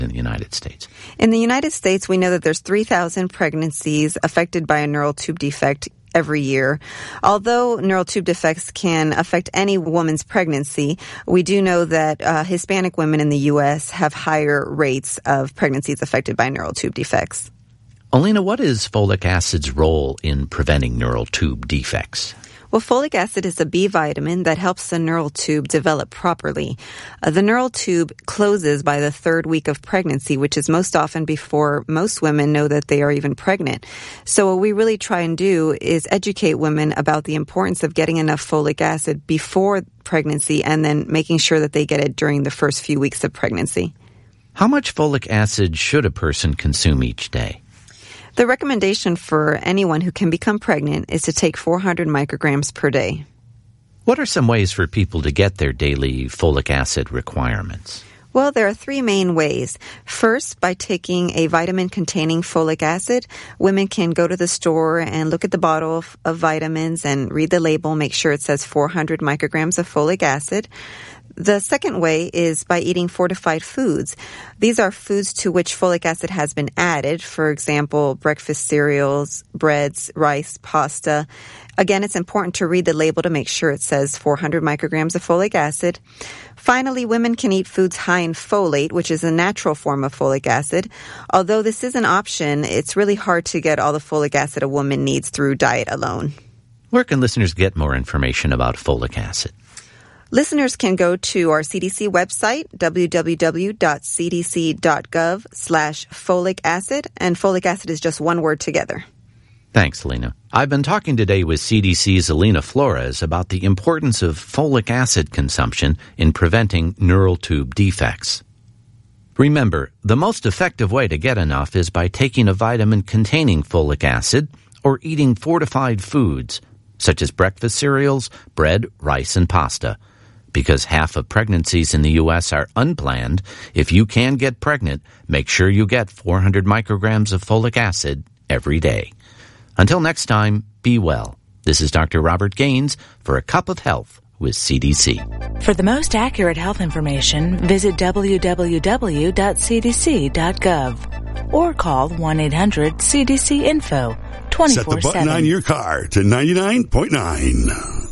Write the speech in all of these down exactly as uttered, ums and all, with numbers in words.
in the United States? In the United States, we know that there's three thousand pregnancies affected by a neural tube defect every year. Although neural tube defects can affect any woman's pregnancy, we do know that uh, Hispanic women in the U S have higher rates of pregnancies affected by neural tube defects. Alina, what is folic acid's role in preventing neural tube defects? Well, folic acid is a B vitamin that helps the neural tube develop properly. Uh, the neural tube closes by the third week of pregnancy, which is most often before most women know that they are even pregnant. So what we really try and do is educate women about the importance of getting enough folic acid before pregnancy and then making sure that they get it during the first few weeks of pregnancy. How much folic acid should a person consume each day? The recommendation for anyone who can become pregnant is to take four hundred micrograms per day. What are some ways for people to get their daily folic acid requirements? Well, there are three main ways. First, by taking a vitamin containing folic acid, women can go to the store and look at the bottle of, of vitamins and read the label, make sure it says four hundred micrograms of folic acid. The second way is by eating fortified foods. These are foods to which folic acid has been added. For example, breakfast cereals, breads, rice, pasta. Again, it's important to read the label to make sure it says four hundred micrograms of folic acid. Finally, women can eat foods high in folate, which is a natural form of folic acid. Although this is an option, it's really hard to get all the folic acid a woman needs through diet alone. Where can listeners get more information about folic acid? Listeners can go to our C D C website, w w w dot c d c dot gov slash folic acid, and folic acid is just one word together. Thanks, Alina. I've been talking today with C D C's Alina Flores about the importance of folic acid consumption in preventing neural tube defects. Remember, the most effective way to get enough is by taking a vitamin containing folic acid or eating fortified foods, such as breakfast cereals, bread, rice, and pasta. Because half of pregnancies in the U S are unplanned, if you can get pregnant, make sure you get four hundred micrograms of folic acid every day. Until next time, be well. This is Doctor Robert Gaines for A Cup of Health with C D C. For the most accurate health information, visit w w w dot c d c dot gov or call one eight hundred C D C info twenty-four seven. Set the button on your car to ninety-nine point nine.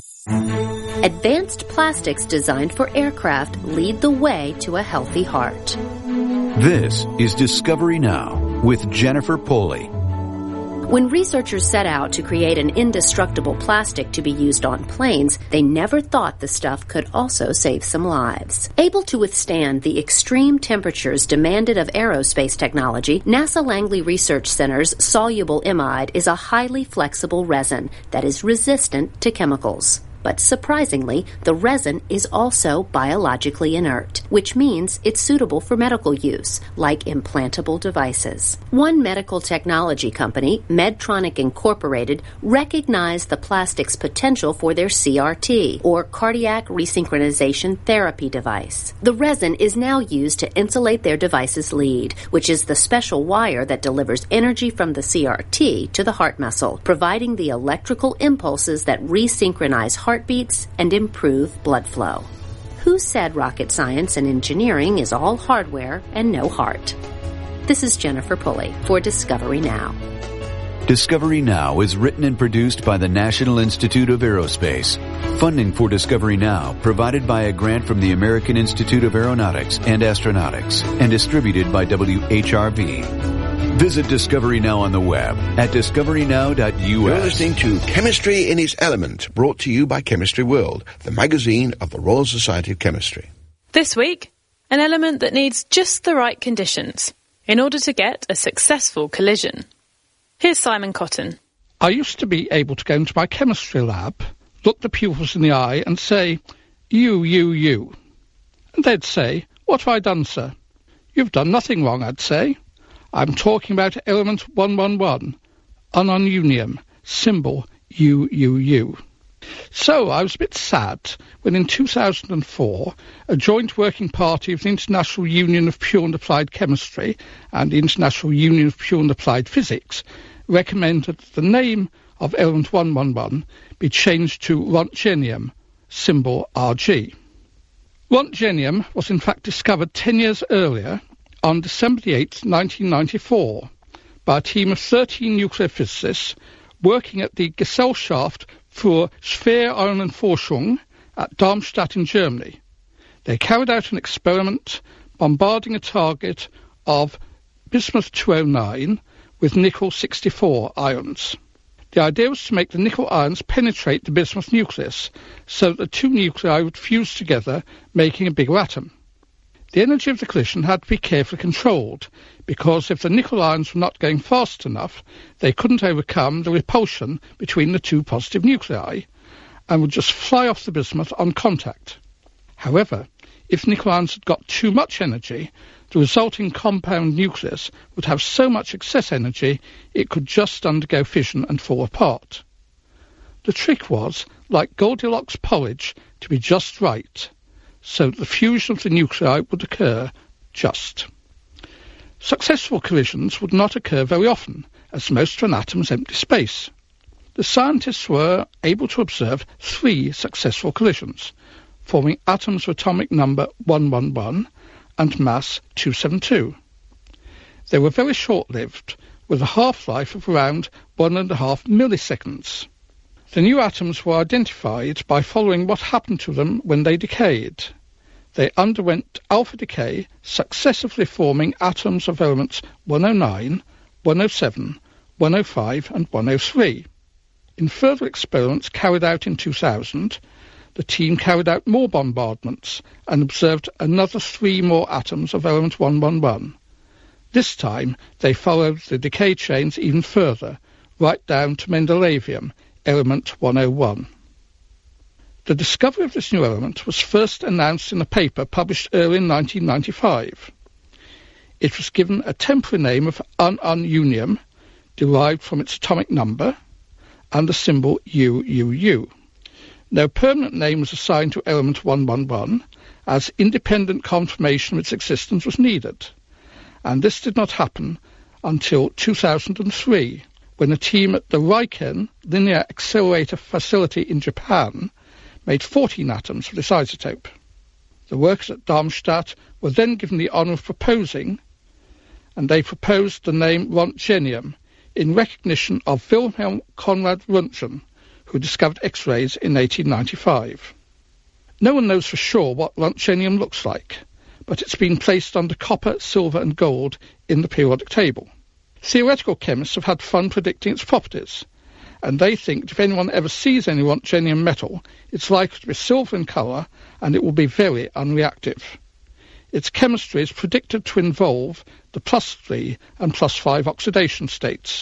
Advanced plastics designed for aircraft lead the way to a healthy heart. This is Discovery Now with Jennifer Poley. When researchers set out to create an indestructible plastic to be used on planes, they never thought the stuff could also save some lives. Able to withstand the extreme temperatures demanded of aerospace technology, NASA Langley Research Center's soluble imide is a highly flexible resin that is resistant to chemicals. But surprisingly, the resin is also biologically inert, which means it's suitable for medical use, like implantable devices. One medical technology company, Medtronic Incorporated, recognized the plastic's potential for their C R T, or cardiac resynchronization therapy device. The resin is now used to insulate their device's lead, which is the special wire that delivers energy from the C R T to the heart muscle, providing the electrical impulses that resynchronize heartbeats and improve blood flow. Who said rocket science and engineering is all hardware and no heart? This is Jennifer Pulley for Discovery Now. Discovery Now is written and produced by the National Institute of Aerospace. Funding for Discovery Now provided by a grant from the American Institute of Aeronautics and Astronautics and distributed by W H R V. Visit Discovery Now on the web at discovery now dot u s. You're listening to Chemistry in Its Element, brought to you by Chemistry World, the magazine of the Royal Society of Chemistry. This week, an element that needs just the right conditions in order to get a successful collision. Here's Simon Cotton. I used to be able to go into my chemistry lab, look the pupils in the eye and say, you, you, you. And they'd say, what have I done, sir? You've done nothing wrong, I'd say. I'm talking about element one one one, ununium, symbol U U U. So I was a bit sad when in two thousand four a joint working party of the International Union of Pure and Applied Chemistry and the International Union of Pure and Applied Physics recommended that the name of element one one one be changed to rontgenium, symbol R G. Rontgenium was in fact discovered ten years earlier on December the eighth, nineteen ninety-four, by a team of thirteen nuclear physicists working at the Gesellschaft für Schwer- und Forschung at Darmstadt in Germany. They carried out an experiment bombarding a target of bismuth two oh nine with nickel sixty-four ions. The idea was to make the nickel ions penetrate the bismuth nucleus so that the two nuclei would fuse together, making a bigger atom. The energy of the collision had to be carefully controlled, because if the nickel ions were not going fast enough, they couldn't overcome the repulsion between the two positive nuclei and would just fly off the bismuth on contact. However, if nickel ions had got too much energy, the resulting compound nucleus would have so much excess energy it could just undergo fission and fall apart. The trick was, like Goldilocks porridge, to be just right, so that the fusion of the nuclei would occur just. Successful collisions would not occur very often, as most of an atom's empty space. The scientists were able to observe three successful collisions, forming atoms of atomic number one one one and mass two seventy-two. They were very short-lived, with a half-life of around one and a half milliseconds. The new atoms were identified by following what happened to them when they decayed. They underwent alpha decay, successively forming atoms of elements one oh nine, one oh seven, one oh five and one oh three. In further experiments carried out in two thousand, the team carried out more bombardments and observed another three more atoms of element one one one. This time they followed the decay chains even further, right down to Mendelevium, element one oh one. The discovery of this new element was first announced in a paper published early in nineteen ninety-five. It was given a temporary name of ununium, derived from its atomic number, and the symbol U U U. No permanent name was assigned to element one one one, as independent confirmation of its existence was needed, and this did not happen until two thousand three, when a team at the Riken Linear Accelerator Facility in Japan made fourteen atoms of this isotope. The workers at Darmstadt were then given the honour of proposing, and they proposed the name Rontgenium in recognition of Wilhelm Conrad Röntgen, who discovered X-rays in eighteen ninety-five. No one knows for sure what Rontgenium looks like, but it's been placed under copper, silver and gold in the periodic table. Theoretical chemists have had fun predicting its properties, and they think that if anyone ever sees any Rontgenium metal, it's likely to be silver in colour and it will be very unreactive. Its chemistry is predicted to involve the plus three and plus five oxidation states.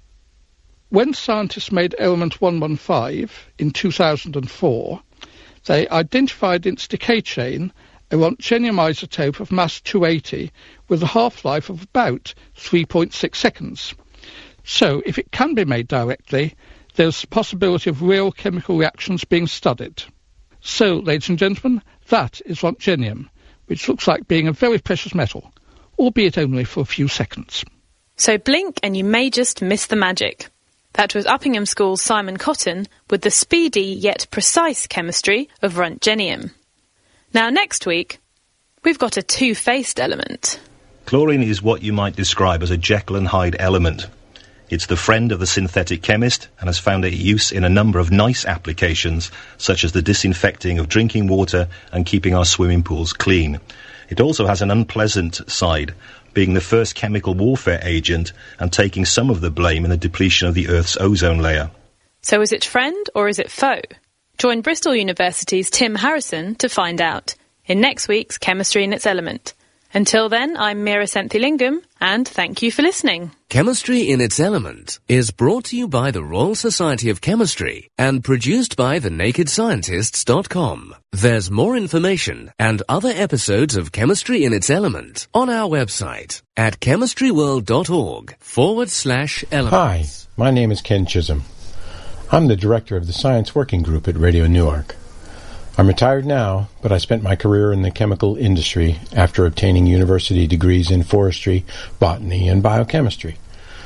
When scientists made element one one five in two thousand four, they identified in its decay chain a Rontgenium isotope of mass two eighty with a half-life of about three point six seconds. So, if it can be made directly, there's the possibility of real chemical reactions being studied. So, ladies and gentlemen, that is Rontgenium, which looks like being a very precious metal, albeit only for a few seconds. So blink and you may just miss the magic. That was Uppingham School's Simon Cotton with the speedy yet precise chemistry of Rontgenium. Now next week, we've got a two-faced element. Chlorine is what you might describe as a Jekyll and Hyde element. It's the friend of the synthetic chemist and has found its use in a number of nice applications, such as the disinfecting of drinking water and keeping our swimming pools clean. It also has an unpleasant side, being the first chemical warfare agent and taking some of the blame in the depletion of the Earth's ozone layer. So is it friend or is it foe? Join Bristol University's Tim Harrison to find out in next week's Chemistry in Its Element. Until then, I'm Mira Senthilingam, and thank you for listening. Chemistry in Its Element is brought to you by the Royal Society of Chemistry and produced by the naked scientists dot com. There's more information and other episodes of Chemistry in Its Element on our website at chemistryworld.org forward slash elements. Hi, my name is Ken Chisholm. I'm the director of the Science Working Group at Radio Newark. I'm retired now, but I spent my career in the chemical industry after obtaining university degrees in forestry, botany, and biochemistry.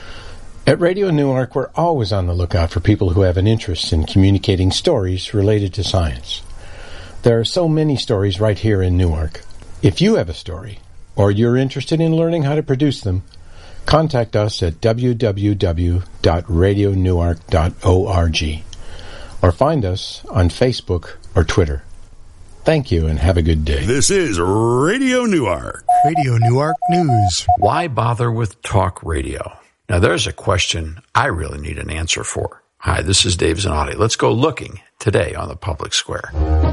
At Radio Newark, we're always on the lookout for people who have an interest in communicating stories related to science. There are so many stories right here in Newark. If you have a story, or you're interested in learning how to produce them, contact us at w w w dot radio newark dot org or find us on Facebook or Twitter. Thank you and have a good day. This is Radio Newark. Radio Newark News. Why bother with talk radio? Now, there's a question I really need an answer for. Hi, this is Dave Zanotti. Let's go looking today on the public square.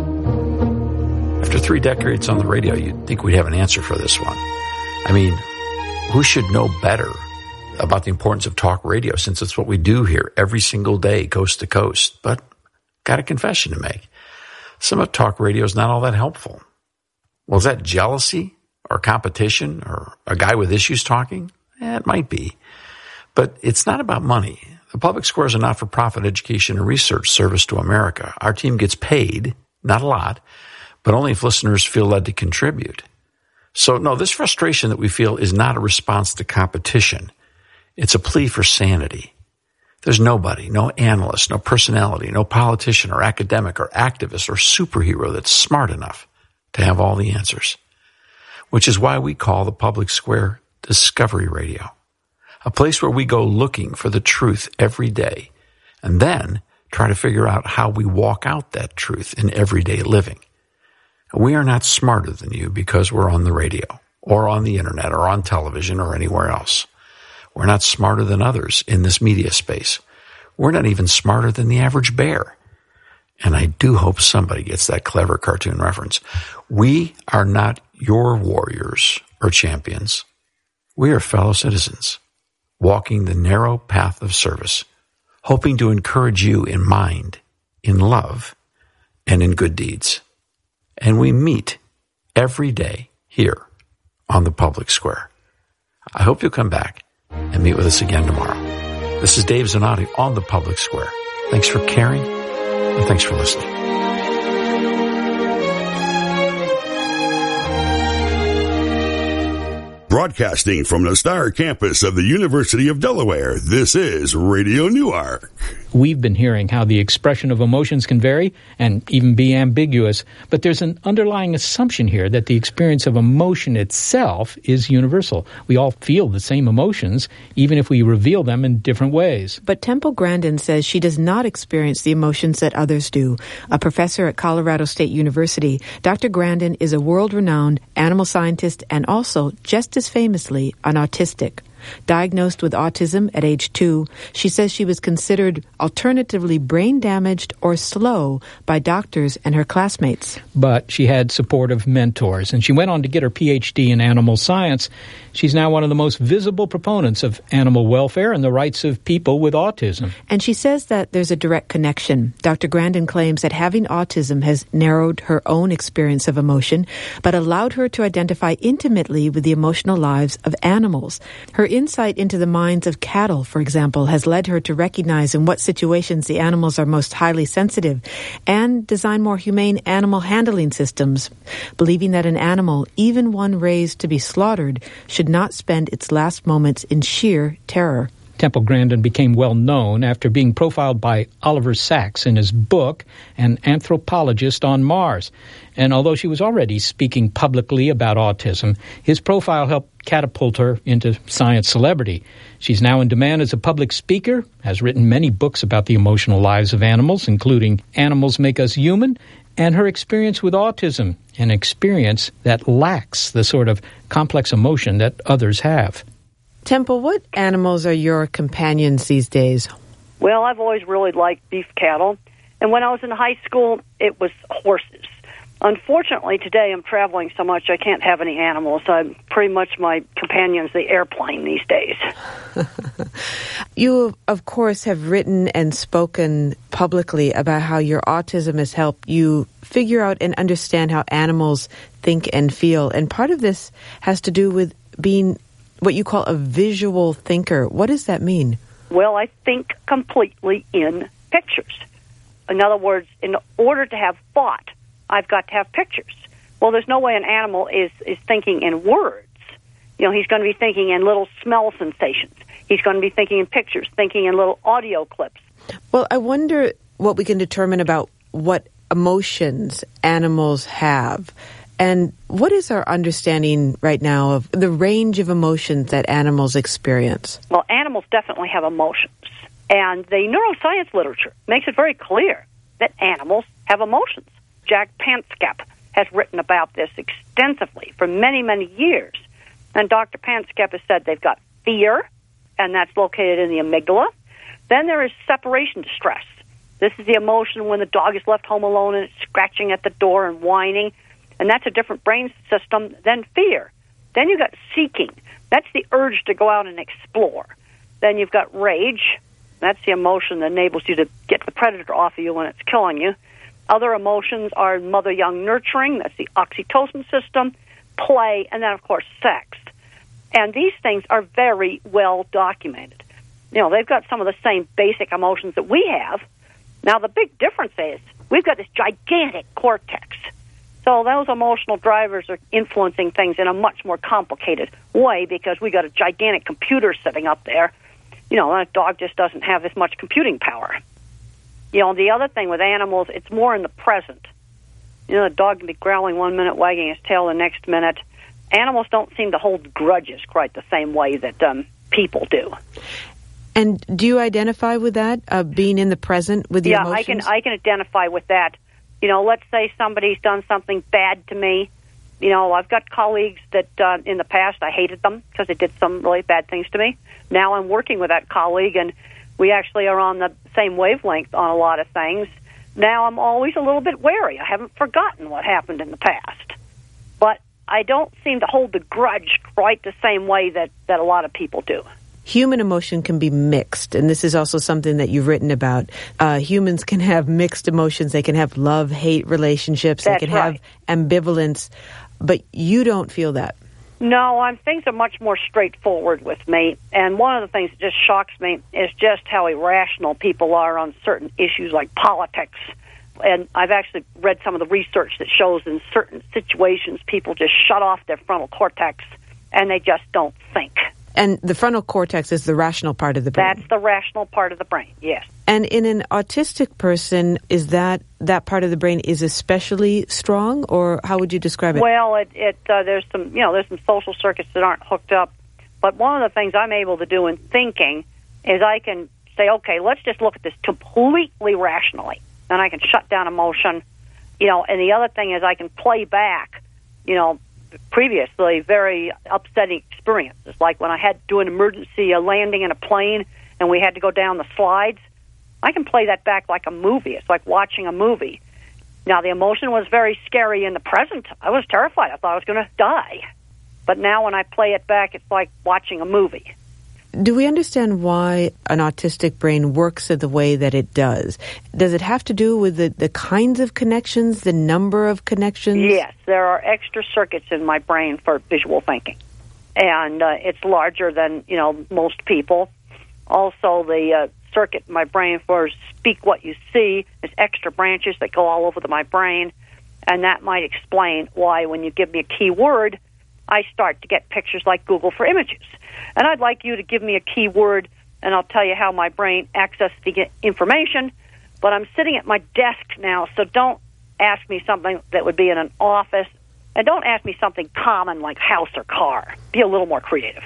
After three decades on the radio, you'd think we'd have an answer for this one. I mean, who should know better about the importance of talk radio, since it's what we do here every single day, coast to coast? But got a confession to make. Some of talk radio is not all that helpful. Well, is that jealousy or competition or a guy with issues talking? Eh, it might be. But it's not about money. The Public Square is a not-for-profit education and research service to America. Our team gets paid, not a lot, but only if listeners feel led to contribute. So, no, this frustration that we feel is not a response to competition. It's a plea for sanity. There's nobody, no analyst, no personality, no politician or academic or activist or superhero that's smart enough to have all the answers, which is why we call the Public Square Discovery Radio, a place where we go looking for the truth every day and then try to figure out how we walk out that truth in everyday living. We are not smarter than you because we're on the radio or on the internet or on television or anywhere else. We're not smarter than others in this media space. We're not even smarter than the average bear. And I do hope somebody gets that clever cartoon reference. We are not your warriors or champions. We are fellow citizens, walking the narrow path of service, hoping to encourage you in mind, in love, and in good deeds. And we meet every day here on the Public Square. I hope you'll come back and meet with us again tomorrow. This is Dave Zanotti on the Public Square. Thanks for caring, and thanks for listening. Broadcasting from the Star Campus of the University of Delaware, this is Radio Newark. We've been hearing how the expression of emotions can vary and even be ambiguous, but there's an underlying assumption here that the experience of emotion itself is universal. We all feel the same emotions, even if we reveal them in different ways. But Temple Grandin says she does not experience the emotions that others do. A professor at Colorado State University, Doctor Grandin is a world-renowned animal scientist and also, just as famously, an autistic. Diagnosed with autism at age two, she says she was considered alternatively brain damaged or slow by doctors and her classmates. But she had supportive mentors, and she went on to get her P H D in animal science. She's now one of the most visible proponents of animal welfare and the rights of people with autism. And she says that there's a direct connection. Doctor Grandin claims that having autism has narrowed her own experience of emotion, but allowed her to identify intimately with the emotional lives of animals. Her insight into the minds of cattle, for example, has led her to recognize in what situations the animals are most highly sensitive and design more humane animal handling systems, believing that an animal, even one raised to be slaughtered, should not spend its last moments in sheer terror. Temple Grandin became well known after being profiled by Oliver Sacks in his book, An Anthropologist on Mars. And although she was already speaking publicly about autism, his profile helped catapult her into science celebrity. She's now in demand as a public speaker, has written many books about the emotional lives of animals, including Animals Make Us Human, and her experience with autism, an experience that lacks the sort of complex emotion that others have. Temple, what animals are your companions these days? Well, I've always really liked beef cattle. And when I was in high school, it was horses. Unfortunately, today I'm traveling so much I can't have any animals. I'm pretty much my companion's the airplane these days. You, of course, have written and spoken publicly about how your autism has helped you figure out and understand how animals think and feel. And part of this has to do with being what you call a visual thinker. What does that mean? Well, I think completely in pictures. In other words, in order to have thought, I've got to have pictures. Well, there's no way an animal is, is thinking in words. You know, he's going to be thinking in little smell sensations. He's going to be thinking in pictures, thinking in little audio clips. Well, I wonder what we can determine about what emotions animals have. And what is our understanding right now of the range of emotions that animals experience? Well, animals definitely have emotions. And the neuroscience literature makes it very clear that animals have emotions. Jack Panskep has written about this extensively for many, many years. And Doctor Panskep has said they've got fear, and that's located in the amygdala. Then there is separation distress. This is the emotion when the dog is left home alone and it's scratching at the door and whining. And that's a different brain system than fear. Then you've got seeking. That's the urge to go out and explore. Then you've got rage. That's the emotion that enables you to get the predator off of you when it's killing you. Other emotions are mother-young nurturing. That's the oxytocin system, play, and then, of course, sex. And these things are very well documented. You know, they've got some of the same basic emotions that we have. Now, the big difference is we've got this gigantic cortex. So those emotional drivers are influencing things in a much more complicated way because we got a gigantic computer sitting up there. You know, a dog just doesn't have this much computing power. You know, the other thing with animals, it's more in the present. You know, the dog can be growling one minute, wagging his tail the next minute. Animals don't seem to hold grudges quite the same way that um, people do. And do you identify with that, uh, being in the present with the yeah, emotions? Yeah, I can, I can identify with that. You know, let's say somebody's done something bad to me. You know, I've got colleagues that uh, in the past I hated them because they did some really bad things to me. Now I'm working with that colleague, and we actually are on the same wavelength on a lot of things. Now I'm always a little bit wary. I haven't forgotten what happened in the past. But I don't seem to hold the grudge quite the same way that, that a lot of people do. Human emotion can be mixed, and this is also something that you've written about. Uh, humans can have mixed emotions. They can have love-hate relationships. That's they can right. have ambivalence, but you don't feel that. No, I'm, things are much more straightforward with me, and one of the things that just shocks me is just how irrational people are on certain issues like politics. And I've actually read some of the research that shows in certain situations people just shut off their frontal cortex, and they just don't think. And the frontal cortex is the rational part of the brain. That's the rational part of the brain, yes. And in an autistic person, is that that part of the brain is especially strong, or how would you describe it? Well, it, it uh, there's some you know there's some social circuits that aren't hooked up, but one of the things I'm able to do in thinking is I can say, okay, let's just look at this completely rationally, and I can shut down emotion, you know. And the other thing is I can play back, you know, previously very upsetting experiences, like when I had to do an emergency uh, landing in a plane and we had to go down the slides. I can play that back like a movie. It's like watching a movie. Now, the emotion was very scary in the present. I was terrified. I thought I was going to die. But now when I play it back, it's like watching a movie. Do we understand why an autistic brain works the way that it does? Does it have to do with the, the kinds of connections, the number of connections? Yes, there are extra circuits in my brain for visual thinking. And uh, it's larger than, you know, most people. Also, the uh, circuit in my brain for speak what you see is extra branches that go all over the, my brain. And that might explain why when you give me a key word, I start to get pictures like Google for images. And I'd like you to give me a key word, and I'll tell you how my brain accesses the information. But I'm sitting at my desk now, so don't ask me something that would be in an office. And don't ask me something common like house or car. Be a little more creative.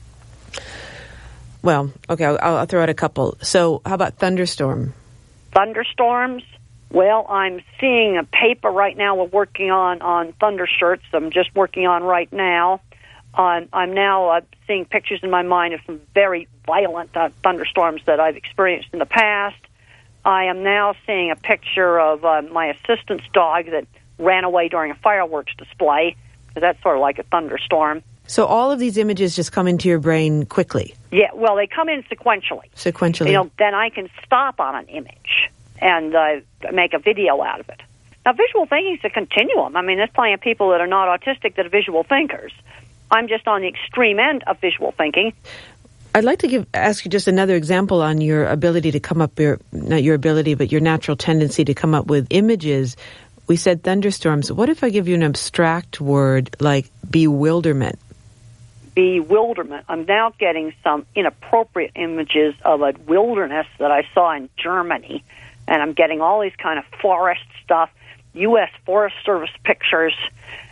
Well, okay, I'll, I'll throw out a couple. So how about thunderstorm? Thunderstorms? Well, I'm seeing a paper right now we're working on on thunder shirts. I'm just working on right now. Um, I'm now uh, seeing pictures in my mind of some very violent uh, thunderstorms that I've experienced in the past. I am now seeing a picture of uh, my assistant's dog that ran away during a fireworks display, because that's sort of like a thunderstorm. So all of these images just come into your brain quickly? Yeah, well, they come in sequentially. Sequentially. You know, then I can stop on an image and uh, make a video out of it. Now, visual thinking is a continuum. I mean, there's plenty of people that are not autistic that are visual thinkers. I'm just on the extreme end of visual thinking. I'd like to give ask you just another example on your ability to come up, your not your ability, but your natural tendency to come up with images. We said thunderstorms. What if I give you an abstract word like bewilderment? Bewilderment. I'm now getting some inappropriate images of a wilderness that I saw in Germany, and I'm getting all these kind of forest stuff, U S Forest Service pictures,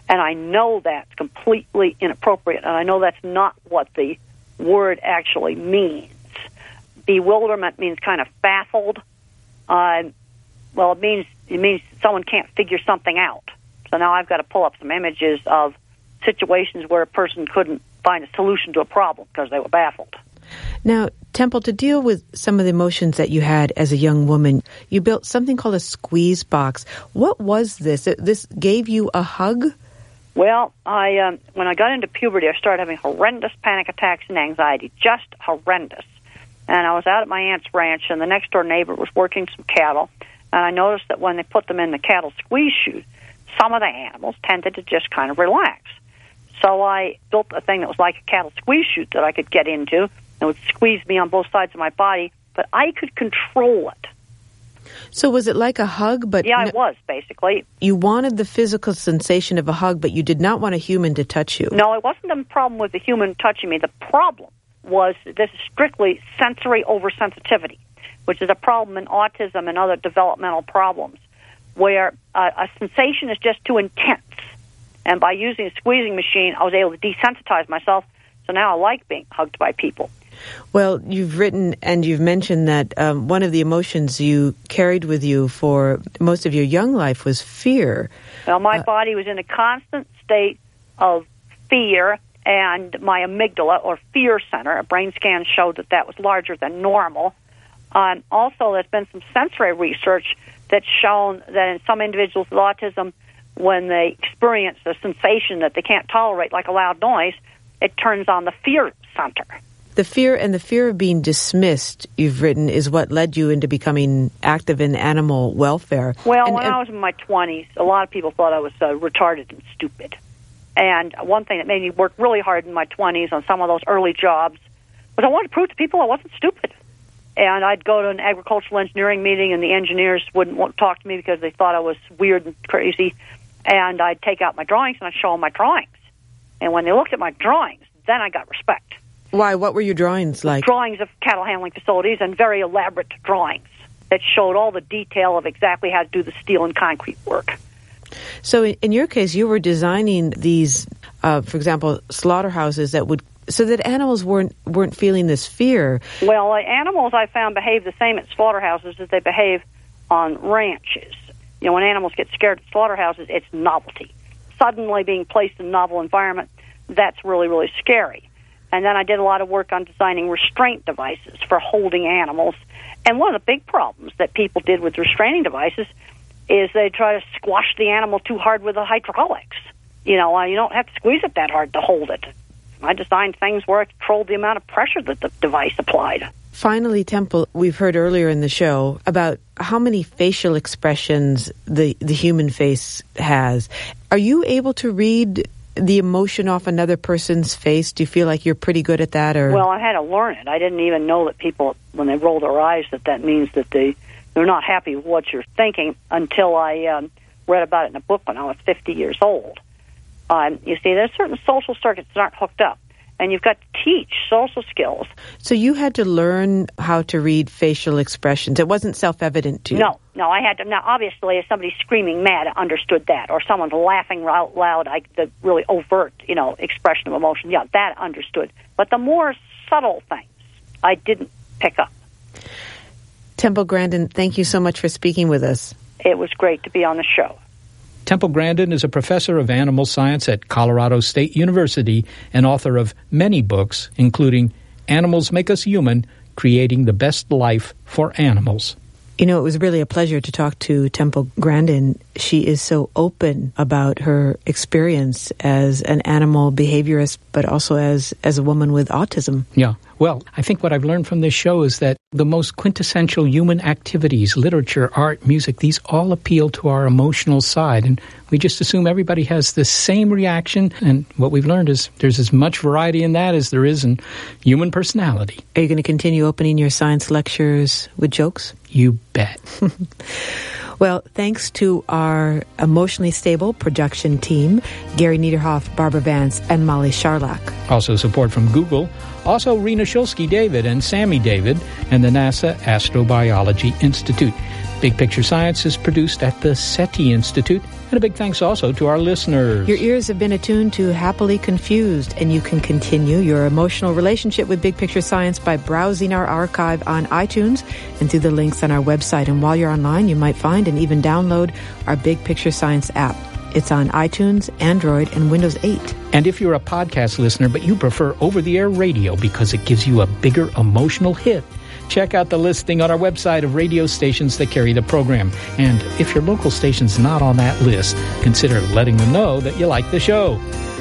And I know that's completely inappropriate, and I know that's not what the word actually means. Bewilderment means kind of baffled. Uh, well, it means it means someone can't figure something out. So now I've got to pull up some images of situations where a person couldn't find a solution to a problem because they were baffled. Now, Temple, to deal with some of the emotions that you had as a young woman, you built something called a squeeze box. What was this? This gave you a hug? Well, I um, when I got into puberty, I started having horrendous panic attacks and anxiety, just horrendous. And I was out at my aunt's ranch, and the next-door neighbor was working some cattle, and I noticed that when they put them in the cattle squeeze chute, some of the animals tended to just kind of relax. So I built a thing that was like a cattle squeeze chute that I could get into. It would squeeze me on both sides of my body, but I could control it. So was it like a hug? But yeah, it was, basically. You wanted the physical sensation of a hug, but you did not want a human to touch you. No, it wasn't a problem with the human touching me. The problem was this is strictly sensory oversensitivity, which is a problem in autism and other developmental problems, where uh, a sensation is just too intense. And by using a squeezing machine, I was able to desensitize myself, so now I like being hugged by people. Well, you've written and you've mentioned that um, one of the emotions you carried with you for most of your young life was fear. Well, my uh, body was in a constant state of fear, and my amygdala, or fear center, a brain scan showed that that was larger than normal. Um, also, there's been some sensory research that's shown that in some individuals with autism, when they experience a sensation that they can't tolerate, like a loud noise, it turns on the fear center. The fear and the fear of being dismissed, you've written, is what led you into becoming active in animal welfare. Well, and, when and, I was in my twenties, a lot of people thought I was uh, retarded and stupid. And one thing that made me work really hard in my twenties on some of those early jobs was I wanted to prove to people I wasn't stupid. And I'd go to an agricultural engineering meeting, and the engineers wouldn't want to talk to me because they thought I was weird and crazy. And I'd take out my drawings, and I'd show them my drawings. And when they looked at my drawings, then I got respect. Why? What were your drawings like? Drawings of cattle handling facilities and very elaborate drawings that showed all the detail of exactly how to do the steel and concrete work. So in your case, you were designing these, uh, for example, slaughterhouses that would, so that animals weren't weren't feeling this fear. Well, uh, animals I found behave the same at slaughterhouses as they behave on ranches. You know, when animals get scared at slaughterhouses, it's novelty. Suddenly being placed in a novel environment, that's really, really scary. And then I did a lot of work on designing restraint devices for holding animals. And one of the big problems that people did with restraining devices is they try to squash the animal too hard with the hydraulics. You know, you don't have to squeeze it that hard to hold it. I designed things where I controlled the amount of pressure that the device applied. Finally, Temple, we've heard earlier in the show about how many facial expressions the, the human face has. Are you able to read the emotion off another person's face? Do you feel like you're pretty good at that? Or Well, I had to learn it. I didn't even know that people, when they roll their eyes, that that means that they, they're not happy with what you're thinking until I um, read about it in a book when I was fifty years old. Um, you see, there's certain social circuits that aren't hooked up, and you've got to teach social skills. So you had to learn how to read facial expressions. It wasn't self-evident to you. No, no, I had to. Now, obviously, if somebody's screaming mad, I understood that, or someone's laughing out loud, I, the really overt, you know, expression of emotion, yeah, that I understood. But the more subtle things, I didn't pick up. Temple Grandin, thank you so much for speaking with us. It was great to be on the show. Temple Grandin is a professor of animal science at Colorado State University and author of many books, including Animals Make Us Human, Creating the Best Life for Animals. You know, it was really a pleasure to talk to Temple Grandin. She is so open about her experience as an animal behaviorist, but also as, as a woman with autism. Yeah. Well, I think what I've learned from this show is that the most quintessential human activities, literature, art, music, these all appeal to our emotional side. And we just assume everybody has the same reaction. And what we've learned is there's as much variety in that as there is in human personality. Are you going to continue opening your science lectures with jokes? You bet. Well, thanks to our emotionally stable production team, Gary Niederhoff, Barbara Vance, and Molly Charlock. Also support from Google, Also, Rena Shulsky-David and Sammy David and the NASA Astrobiology Institute. Big Picture Science is produced at the SETI Institute. And a big thanks also to our listeners. Your ears have been attuned to Happily Confused, and you can continue your emotional relationship with Big Picture Science by browsing our archive on iTunes and through the links on our website. And while you're online, you might find and even download our Big Picture Science app. It's on iTunes, Android, and Windows eight. And if you're a podcast listener, but you prefer over-the-air radio because it gives you a bigger emotional hit, check out the listing on our website of radio stations that carry the program. And if your local station's not on that list, consider letting them know that you like the show.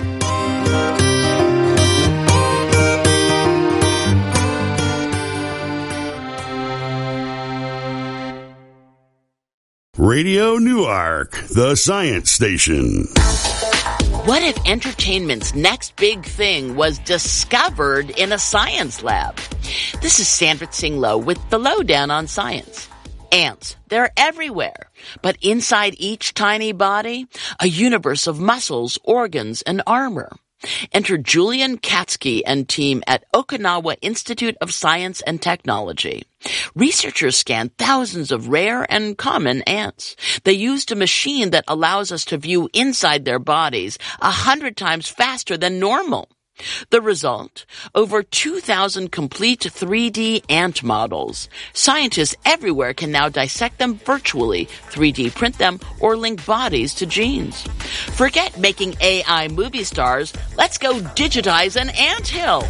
Radio Newark, the science station. What if entertainment's next big thing was discovered in a science lab? This is Sandra Tsing Loh with the Lowdown on Science. Ants, they're everywhere, but inside each tiny body, a universe of muscles, organs, and armor. Enter Julian Katsky and team at Okinawa Institute of Science and Technology. Researchers scanned thousands of rare and common ants. They used a machine that allows us to view inside their bodies a hundred times faster than normal. The result? Over two thousand complete three D ant models. Scientists everywhere can now dissect them virtually, three D print them, or link bodies to genes. Forget making A I movie stars. Let's go digitize an anthill.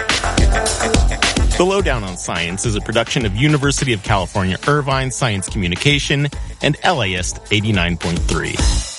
The Lowdown on Science is a production of University of California, Irvine Science Communication and L A I S T eighty-nine point three.